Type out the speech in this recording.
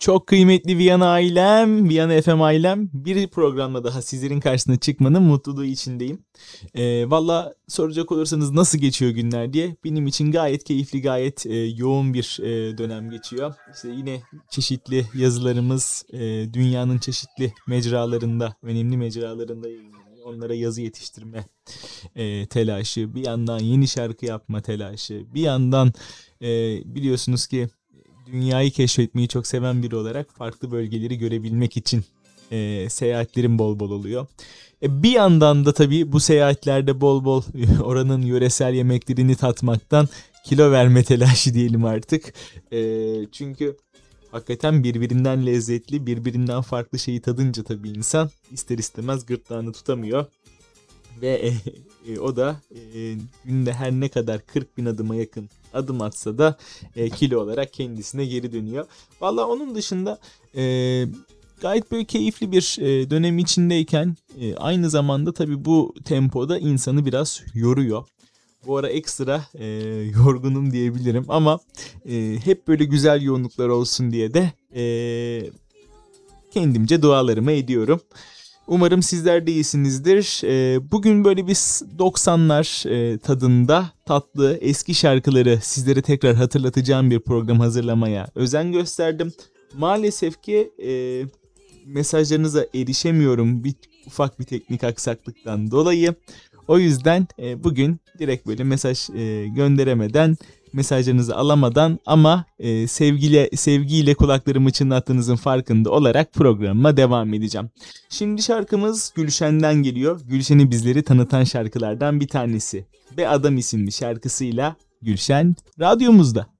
Çok kıymetli Viyana ailem, Viyana FM ailem, bir programla daha sizlerin karşısına çıkmanın mutluluğu içindeyim. Valla soracak olursanız nasıl geçiyor günler diye, benim için gayet keyifli, gayet yoğun bir dönem geçiyor. İşte yine çeşitli yazılarımız dünyanın çeşitli mecralarında, önemli mecralarında yayınlanıyor. Onlara yazı yetiştirme telaşı, bir yandan yeni şarkı yapma telaşı, bir yandan biliyorsunuz ki dünyayı keşfetmeyi çok seven biri olarak farklı bölgeleri görebilmek için seyahatlerim bol bol oluyor. Bir yandan da tabii bu seyahatlerde bol bol oranın yöresel yemeklerini tatmaktan kilo verme telaşı diyelim artık. Çünkü hakikaten birbirinden lezzetli, birbirinden farklı şeyi tadınca tabii insan ister istemez gırtlağını tutamıyor. Ve o da günde her ne kadar 40.000 adıma yakın adım atsa da kilo olarak kendisine geri dönüyor. Valla onun dışında gayet böyle keyifli bir dönem içindeyken aynı zamanda tabii bu tempoda insanı biraz yoruyor. Bu ara ekstra yorgunum diyebilirim ama hep böyle güzel yoğunluklar olsun diye de kendimce dualarımı ediyorum. Umarım sizler de iyisinizdir. Bugün böyle bir 90'lar tadında tatlı eski şarkıları sizlere tekrar hatırlatacağım bir program hazırlamaya özen gösterdim. Maalesef ki mesajlarınıza erişemiyorum ufak bir teknik aksaklıktan dolayı. O yüzden bugün direkt böyle mesaj gönderemeden, mesajlarınızı alamadan ama sevgiyle kulaklarımı çınlattığınızın farkında olarak programıma devam edeceğim. Şimdi şarkımız Gülşen'den geliyor. Gülşen'i bizleri tanıtan şarkılardan bir tanesi. Be Adam isimli şarkısıyla Gülşen radyomuzda.